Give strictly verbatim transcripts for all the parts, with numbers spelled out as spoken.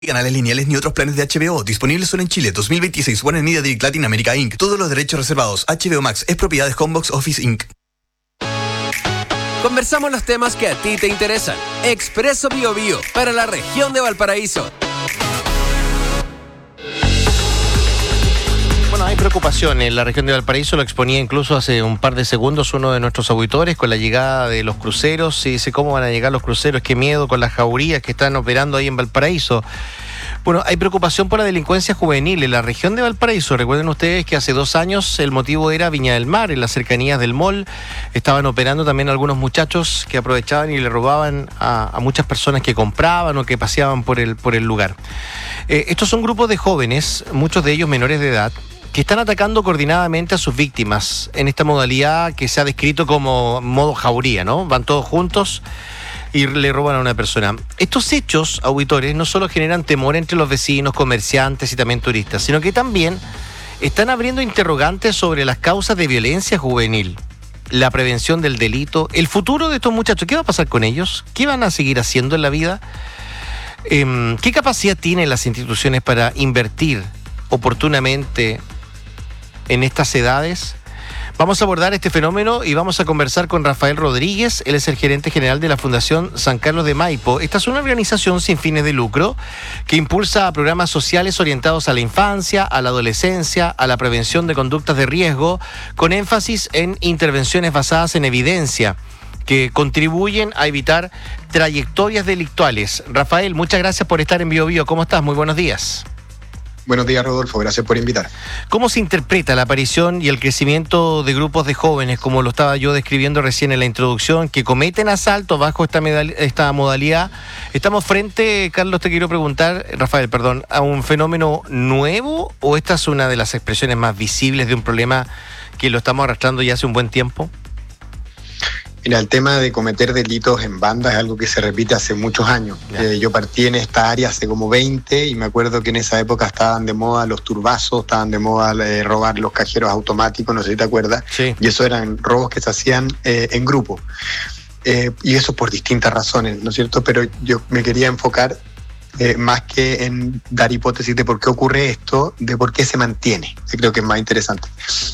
Canales lineales ni otros planes de H B O. Disponibles solo en Chile. dos mil veintiséis. Warner Media Direct Latin America incorporated. Todos los derechos reservados. H B O Max es propiedad de Homebox Office incorporated. Conversamos los temas que a ti te interesan. Expreso Bio Bio para la región de Valparaíso. Bueno, hay preocupación en la región de Valparaíso, lo exponía incluso hace un par de segundos uno de nuestros auditores con la llegada de los cruceros. Y dice, ¿cómo van a llegar los cruceros? Qué miedo con las jaurías que están operando ahí en Valparaíso. Bueno, hay preocupación por la delincuencia juvenil en la región de Valparaíso. Recuerden ustedes que hace dos años el motivo era Viña del Mar, en las cercanías del mall. Estaban operando también algunos muchachos que aprovechaban y le robaban a, a muchas personas que compraban o que paseaban por el, por el lugar. Eh, estos son grupos de jóvenes, muchos de ellos menores de edad, que están atacando coordinadamente a sus víctimas en esta modalidad que se ha descrito como modo jauría, ¿no? Van todos juntos y le roban a una persona. Estos hechos, auditores, no solo generan temor entre los vecinos, comerciantes y también turistas, sino que también están abriendo interrogantes sobre las causas de violencia juvenil, la prevención del delito, el futuro de estos muchachos. ¿Qué va a pasar con ellos? ¿Qué van a seguir haciendo en la vida? Eh, ¿Qué capacidad tienen las instituciones para invertir oportunamente en estas edades? Vamos a abordar este fenómeno y vamos a conversar con Rafael Rodríguez. Él es el gerente general de la Fundación San Carlos de Maipo. Esta es una organización sin fines de lucro que impulsa programas sociales orientados a la infancia, a la adolescencia, a la prevención de conductas de riesgo, con énfasis en intervenciones basadas en evidencia que contribuyen a evitar trayectorias delictuales. Rafael, muchas gracias por estar en Bio Bio. ¿Cómo estás? Muy buenos días. Buenos días, Rodolfo. Gracias por invitar. ¿Cómo se interpreta la aparición y el crecimiento de grupos de jóvenes, como lo estaba yo describiendo recién en la introducción, que cometen asaltos bajo esta, medal- esta modalidad? ¿Estamos frente, Carlos, te quiero preguntar, Rafael, perdón, a un fenómeno nuevo o esta es una de las expresiones más visibles de un problema que lo estamos arrastrando ya hace un buen tiempo? Mira, el tema de cometer delitos en banda es algo que se repite hace muchos años. Eh, yo partí en esta área hace como veinte y me acuerdo que en esa época estaban de moda los turbazos, estaban de moda eh, robar los cajeros automáticos, no sé si te acuerdas. Sí. Y eso eran robos que se hacían eh, en grupo. Eh, y eso por distintas razones, ¿no es cierto? Pero yo me quería enfocar eh, más que en dar hipótesis de por qué ocurre esto, de por qué se mantiene. Yo creo que es más interesante.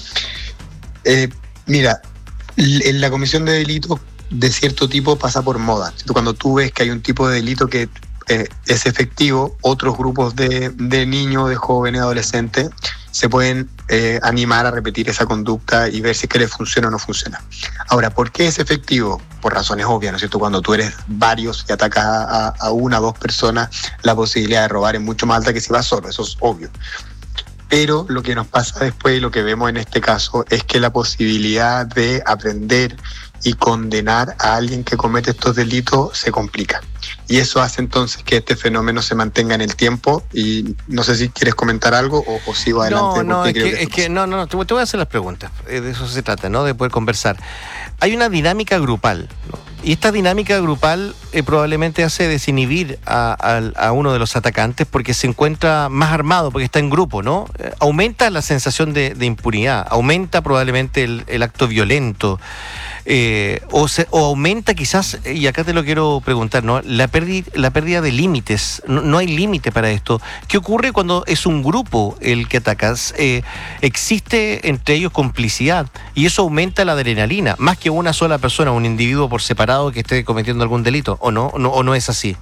Eh, mira, en la comisión de delitos de cierto tipo pasa por moda. Cuando tú ves que hay un tipo de delito que eh, es efectivo, otros grupos de, de niños, de jóvenes, adolescentes, se pueden eh, animar a repetir esa conducta y ver si es que les funciona o no funciona. Ahora, ¿por qué es efectivo? Por razones obvias, ¿no es cierto? Cuando tú eres varios y atacas a, a una o dos personas, la posibilidad de robar es mucho más alta que si vas solo, eso es obvio. Pero lo que nos pasa después y lo que vemos en este caso es que la posibilidad de aprender y condenar a alguien que comete estos delitos se complica. Y eso hace entonces que este fenómeno se mantenga en el tiempo. Y no sé si quieres comentar algo o, o sigo adelante. No, no, es creo que, que es que no, no, no, te, te voy a hacer las preguntas. De eso se trata, ¿no? De poder conversar. Hay una dinámica grupal, ¿no? Y esta dinámica grupal eh, probablemente hace desinhibir a, a, a uno de los atacantes porque se encuentra más armado, porque está en grupo, ¿no? Eh, aumenta la sensación de, de impunidad, aumenta probablemente el, el acto violento, eh, o, se, o aumenta quizás, y acá te lo quiero preguntar, ¿no? La pérdida, la pérdida de límites. No, no hay límite para esto. ¿Qué ocurre cuando es un grupo el que atacas? Eh, existe entre ellos complicidad y eso aumenta la adrenalina, más que una sola persona, un individuo por separado que esté cometiendo algún delito, ¿o no? ¿O no, o no es así?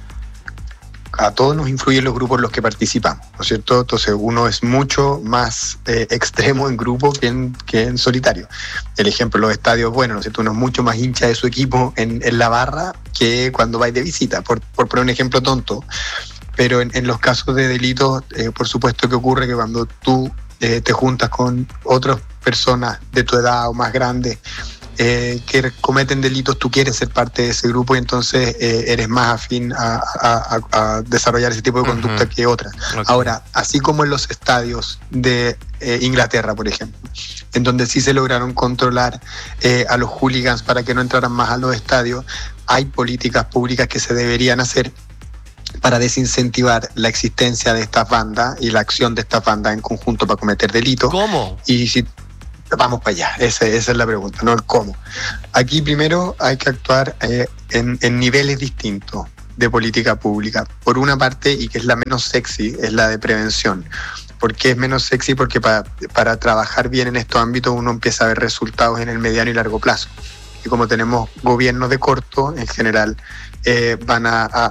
A todos nos influyen los grupos en los que participamos, ¿no es cierto? Entonces uno es mucho más eh, extremo en grupo que en, que en solitario. El ejemplo, los estadios, bueno, ¿no es cierto? Uno es mucho más hincha de su equipo en, en la barra que cuando vais de visita, por, por poner un ejemplo tonto. Pero en, en los casos de delitos, eh, por supuesto que ocurre que cuando tú eh, te juntas con otras personas de tu edad o más grandes, Eh, que cometen delitos, tú quieres ser parte de ese grupo y entonces eh, eres más afín a, a, a, a desarrollar ese tipo de conducta uh-huh. que otra. Okay. Ahora, así como en los estadios de eh, Inglaterra, por ejemplo, en donde sí se lograron controlar eh, a los hooligans para que no entraran más a los estadios, hay políticas públicas que se deberían hacer para desincentivar la existencia de estas bandas y la acción de estas bandas en conjunto para cometer delitos. ¿Cómo? Y si vamos para allá, esa, esa es la pregunta, no el cómo. Aquí primero hay que actuar eh, en, en niveles distintos. de política pública. Por una parte, y que es la menos sexy, es la de prevención. ¿Por qué es menos sexy? Porque para, para trabajar bien en estos ámbitos uno empieza a ver resultados en el mediano y largo plazo. Y como tenemos gobiernos de corto, en general, eh, van a, a,